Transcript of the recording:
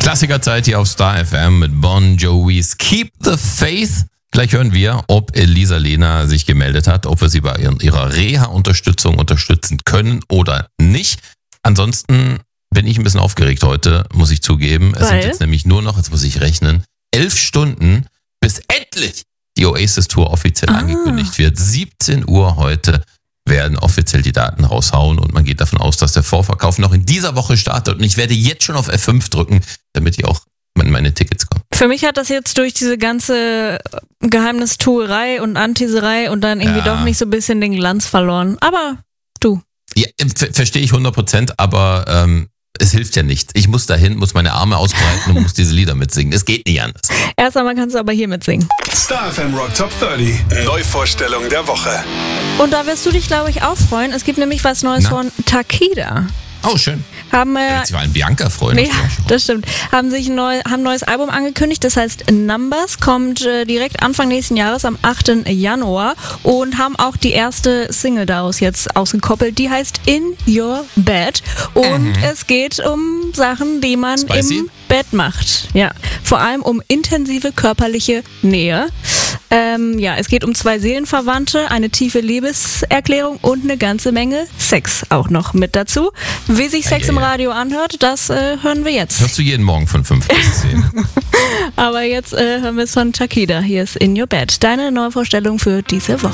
Klassikerzeit hier auf Star FM mit Bon Jovi's Keep the Faith. Gleich hören wir, ob Elisa Lehner sich gemeldet hat, ob wir sie bei ihrer Reha-Unterstützung unterstützen können oder nicht. Ansonsten bin ich ein bisschen aufgeregt heute, muss ich zugeben. Es sind jetzt nämlich nur noch, jetzt muss ich rechnen, 11 Stunden, bis endlich die Oasis-Tour offiziell angekündigt wird. 17 Uhr heute werden offiziell die Daten raushauen und man geht davon aus, dass der Vorverkauf noch in dieser Woche startet. Und ich werde jetzt schon auf F5 drücken, damit ich auch in meine Tickets komme. Für mich hat das jetzt durch diese ganze Geheimnistuerei und Anteaserei und dann irgendwie doch nicht so ein bisschen den Glanz verloren. Aber du. Ja, verstehe ich 100%, aber es hilft ja nichts. Ich muss dahin, muss meine Arme ausbreiten und muss diese Lieder mitsingen. Es geht nicht anders. Erst einmal kannst du aber hier mitsingen. Star FM Rock Top 30. Neuvorstellung der Woche. Und da wirst du dich, glaube ich, auch freuen. Es gibt nämlich was Neues von Takida. Oh, schön. Haben Sie war ein Bianca-Freund. Ja, das stimmt. Haben ein neues Album angekündigt, das heißt Numbers, kommt direkt Anfang nächsten Jahres, am 8. Januar und haben auch die erste Single daraus jetzt ausgekoppelt, die heißt In Your Bed und es geht um Sachen, die man im Bett macht. Ja, vor allem um intensive körperliche Nähe. Es geht um 2 Seelenverwandte, eine tiefe Liebeserklärung und eine ganze Menge Sex auch noch mit dazu. Wie sich Sex im Radio anhört, das hören wir jetzt. Hörst du jeden Morgen von 5 bis 10. Aber jetzt hören wir es von Takida. Hier ist In Your Bed. Deine Neuvorstellung für diese Woche.